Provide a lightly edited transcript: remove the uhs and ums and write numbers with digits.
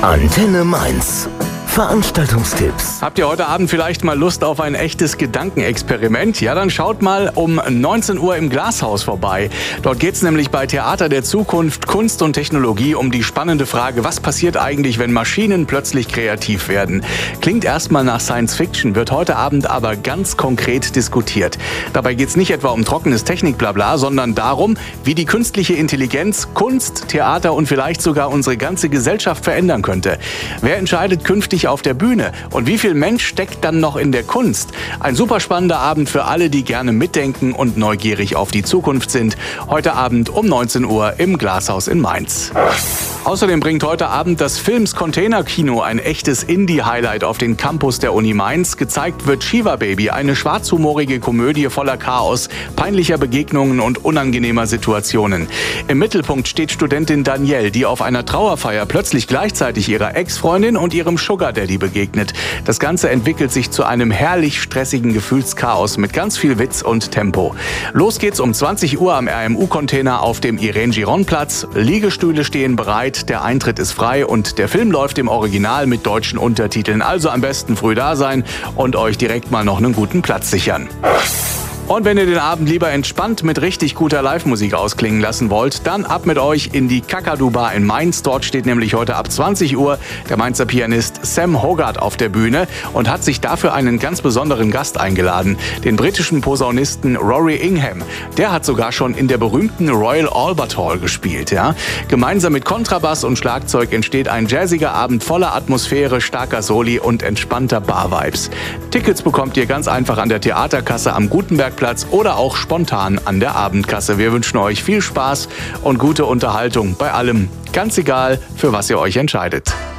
Antenne Mainz. Veranstaltungstipps. Habt ihr heute Abend vielleicht mal Lust auf ein echtes Gedankenexperiment? Ja, dann schaut mal um 19 Uhr im Glashaus vorbei. Dort geht's nämlich bei Theater der Zukunft, Kunst und Technologie um die spannende Frage, was passiert eigentlich, wenn Maschinen plötzlich kreativ werden? Klingt erstmal nach Science Fiction, wird heute Abend aber ganz konkret diskutiert. Dabei geht's nicht etwa um trockenes Technikblabla, sondern darum, wie die künstliche Intelligenz Kunst, Theater und vielleicht sogar unsere ganze Gesellschaft verändern könnte. Wer entscheidet künftig auf der Bühne und wie viel Mensch steckt dann noch in der Kunst? Ein super spannender Abend für alle, die gerne mitdenken und neugierig auf die Zukunft sind. Heute Abend um 19 Uhr im Glashaus in Mainz. Außerdem bringt heute Abend das Films Container Kino ein echtes Indie-Highlight auf den Campus der Uni Mainz. Gezeigt wird Shiva Baby, eine schwarzhumorige Komödie voller Chaos, peinlicher Begegnungen und unangenehmer Situationen. Im Mittelpunkt steht Studentin Danielle, die auf einer Trauerfeier plötzlich gleichzeitig ihrer Ex-Freundin und ihrem Sugar Daddy begegnet. Das Ganze entwickelt sich zu einem herrlich stressigen Gefühlschaos mit ganz viel Witz und Tempo. Los geht's um 20 Uhr am RMU-Container auf dem Irene-Giron-Platz. Liegestühle stehen bereit, der Eintritt ist frei und der Film läuft im Original mit deutschen Untertiteln. Also am besten früh da sein und euch direkt mal noch einen guten Platz sichern. Und wenn ihr den Abend lieber entspannt mit richtig guter Live-Musik ausklingen lassen wollt, dann ab mit euch in die Kakadu Bar in Mainz. Dort steht nämlich heute ab 20 Uhr der Mainzer Pianist Sam Hogarth auf der Bühne und hat sich dafür einen ganz besonderen Gast eingeladen, den britischen Posaunisten Rory Ingham. Der hat sogar schon in der berühmten Royal Albert Hall gespielt. Ja? Gemeinsam mit Kontrabass und Schlagzeug entsteht ein jazziger Abend voller Atmosphäre, starker Soli und entspannter Bar-Vibes. Tickets bekommt ihr ganz einfach an der Theaterkasse am Gutenbergplatz oder auch spontan an der Abendkasse. Wir wünschen euch viel Spaß und gute Unterhaltung bei allem. Ganz egal, für was ihr euch entscheidet.